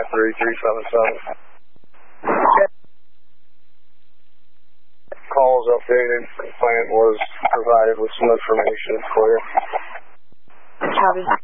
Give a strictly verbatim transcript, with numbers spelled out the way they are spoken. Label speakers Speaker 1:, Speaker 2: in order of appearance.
Speaker 1: five three three seven seven. Call was updated. The client was provided with some information for you.
Speaker 2: Copy.